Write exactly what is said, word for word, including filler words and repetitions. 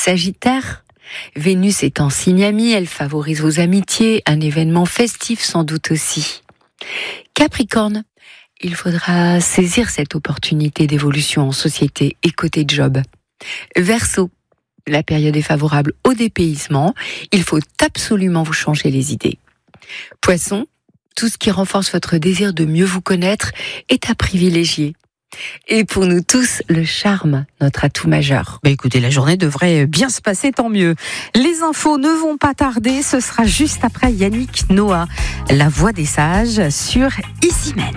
Sagittaire, Vénus est en signe ami, elle favorise vos amitiés, un événement festif sans doute aussi. Capricorne, il faudra saisir cette opportunité d'évolution en société et côté job. Verseau, la période est favorable au dépaysement, il faut absolument vous changer les idées. Poisson, tout ce qui renforce votre désir de mieux vous connaître est à privilégier. Et pour nous tous, le charme, notre atout majeur. Bah écoutez, la journée devrait bien se passer, tant mieux. Les infos ne vont pas tarder, ce sera juste après Yannick Noah, la voix des sages sur Ici Même.